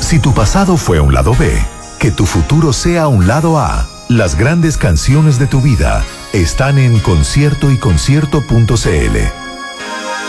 Si tu pasado fue un lado B, que tu futuro sea un lado A. Las grandes canciones de tu vida están en conciertoyconcierto.cl.